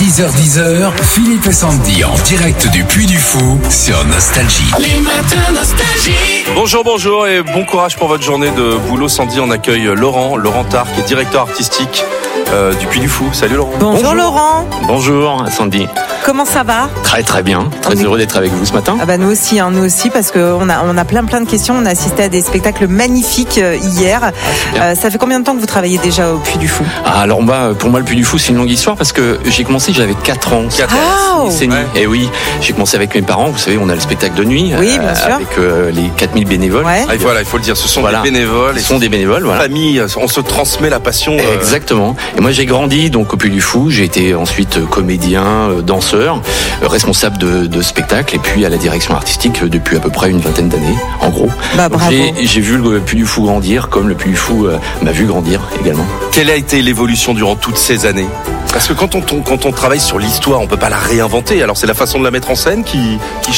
6h10, Philippe et Sandy en direct du Puy du Fou sur Nostalgie. Les matins Nostalgie. Bonjour et bon courage pour votre journée de boulot. Sandy, on accueille Laurent Tard, qui est directeur artistique du Puy du Fou. Salut Laurent. Bonjour Laurent. Bonjour Sandy. Comment ça va ? Très bien, très heureux d'être avec vous ce matin. Ah bah nous aussi parce qu'on a plein de questions. On a assisté à des spectacles magnifiques hier. Ça fait combien de temps que vous travaillez déjà au Puy du Fou ? Alors pour moi le Puy du Fou c'est une longue histoire parce que j'ai commencé, j'avais 4 ans. Et oui, j'ai commencé avec mes parents. Vous savez, on a le spectacle de nuit bien sûr. avec les 4000 bénévoles. Ouais. Et voilà, il faut le dire, ce sont des bénévoles. Ce sont des bénévoles, voilà. Famille, on se transmet la passion. Exactement. Et moi j'ai grandi donc au Puy du Fou. J'ai été ensuite comédien, danseur, responsable de spectacle et puis à la direction artistique depuis à peu près une vingtaine d'années, en gros. Bravo. J'ai vu le Puy du Fou grandir comme le Puy du Fou m'a vu grandir également. Quelle a été l'évolution durant toutes ces années ? Parce que quand on travaille sur l'histoire, on peut pas la réinventer. Alors c'est la façon de la mettre en scène qui change ?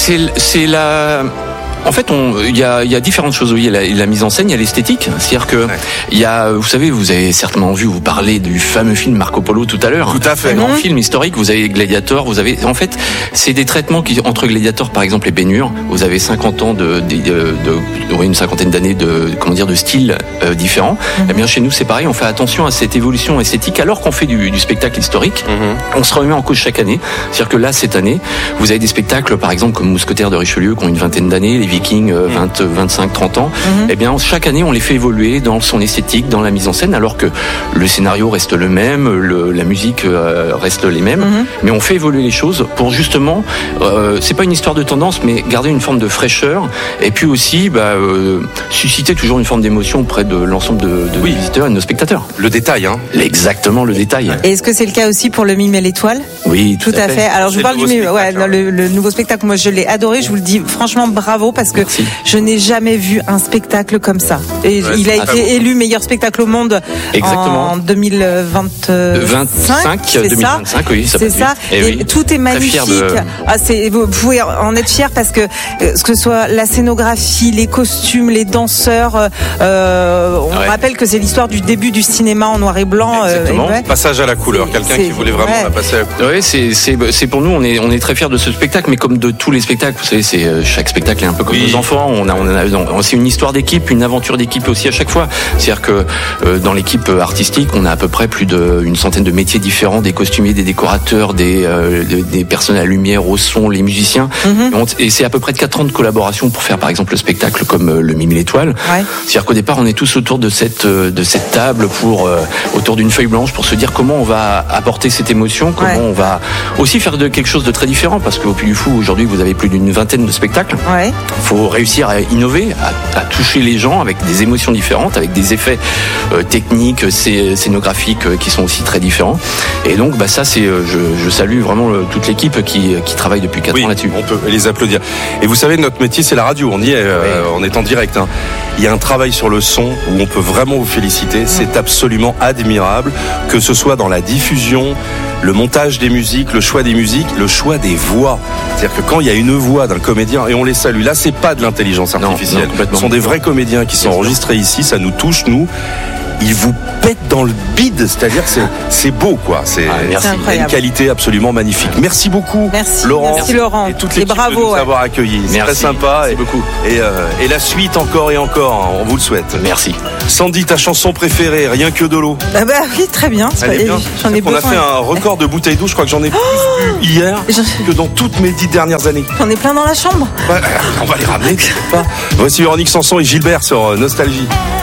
En fait, il y a différentes choses. Oui, il y a la mise en scène, il y a l'esthétique. C'est-à-dire que il y a, vous savez, vous avez certainement vu, vous parlez du fameux film Marco Polo tout à l'heure. Tout à fait. Un grand film historique. Vous avez Gladiator. En fait, c'est des traitements entre Gladiator, par exemple, et Ben Hur. Vous avez 50 ans une cinquantaine d'années de style différents. Eh bien, chez nous, c'est pareil. On fait attention à cette évolution esthétique alors qu'on fait du spectacle historique. On se remet en cause chaque année. C'est-à-dire que là, cette année, vous avez des spectacles, par exemple, comme Mousquetaires de Richelieu, qui ont une vingtaine d'années. Vikings, 20, 25, 30 ans, eh bien, chaque année, on les fait évoluer dans son esthétique, dans la mise en scène, alors que le scénario reste le même, la musique reste les mêmes, mais on fait évoluer les choses pour justement, c'est pas une histoire de tendance, mais garder une forme de fraîcheur, et puis aussi, susciter toujours une forme d'émotion auprès de l'ensemble de visiteurs et de nos spectateurs. Le détail, hein. Exactement, le détail. Et est-ce que c'est le cas aussi pour le Mime et l'Étoile ? Oui, tout à fait. Alors, je vous parle du Mime, le nouveau spectacle. Moi, je l'ai adoré. Je vous le dis franchement, bravo, parce que je n'ai jamais vu un spectacle comme ça. Et il a été élu meilleur spectacle au monde en 2025. C'est 2025, oui, c'est ça. Et tout est magnifique. Vous pouvez en être fier parce que ce soit la scénographie, les costumes, les danseurs. On rappelle que c'est l'histoire du début du cinéma en noir et blanc. Passage à la couleur. Quelqu'un qui voulait vraiment passer à la couleur. Oui, c'est pour nous. On est très fiers de ce spectacle, mais comme de tous les spectacles, vous savez, chaque spectacle est un peu comme nos enfants. C'est une histoire d'équipe, une aventure d'équipe aussi à chaque fois. C'est-à-dire que dans l'équipe artistique, on a à peu près plus d'une centaine de métiers différents, des costumiers, des décorateurs, des personnes à la lumière, au son, les musiciens. Et c'est à peu près de 4 ans de collaboration pour faire par exemple le spectacle comme le Mime et l'Étoile. C'est-à-dire qu'au départ, on est tous autour de cette table autour d'une feuille blanche pour se dire comment on va apporter cette émotion, comment on va aussi faire quelque chose de très différent, parce qu'au Puy du Fou aujourd'hui, vous avez plus d'une vingtaine de spectacles. Faut réussir à innover, à toucher les gens avec des émotions différentes, avec des effets techniques, scénographiques qui sont aussi très différents. Et donc ça je salue vraiment toute l'équipe qui travaille depuis 4 ans là-dessus. On peut les applaudir. Et vous savez, notre métier c'est la radio, on y est, on est en direct. Il y a un travail sur le son où on peut vraiment vous féliciter, c'est absolument admirable, que ce soit dans la diffusion, le montage des musiques, le choix des musiques, le choix des voix. C'est-à-dire que quand il y a une voix d'un comédien, et on les salue, là c'est pas de l'intelligence artificielle, ce sont des vrais comédiens qui sont enregistrés ici, ça nous touche, nous. Ils vous pètent dans le bide, c'est-à-dire que c'est beau, quoi. C'est une qualité absolument magnifique. Merci beaucoup, Laurent. Merci Laurent. Et toute l'équipe de nous avoir accueillis. C'est très sympa. Merci beaucoup. Et la suite encore et encore, on vous le souhaite. Merci. Sandy, ta chanson préférée, Rien que de l'eau. Oui, très bien. Elle est bien. On a fait un record de bouteilles d'eau. Je crois que j'en ai plus bu hier que dans toutes mes 10 dernières années. J'en ai plein dans la chambre. On va les ramener. Voici Véronique Sanson et Gilbert sur Nostalgie.